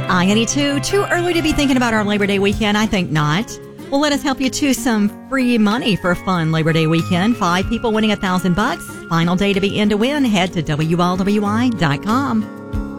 I-82, too early to be thinking about our Labor Day weekend? I think not. Well, let us help you choose some free money for a fun Labor Day weekend. 5 people winning $1,000. Final day to be in to win. Head to WLWI.com.